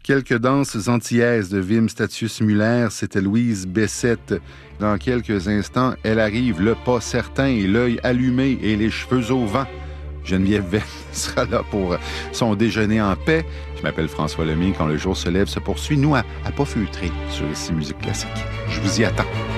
Quelques danses antillaises de Wim Statius Muller, c'était Louise Bessette. Dans quelques instants, elle arrive, le pas certain et l'œil allumé et les cheveux au vent. Geneviève Venn sera là pour son déjeuner en paix. Je m'appelle François Lemay. Quand le jour se lève, se poursuit. Nous, à pas feutrer sur ici Musique Classique. Je vous y attends.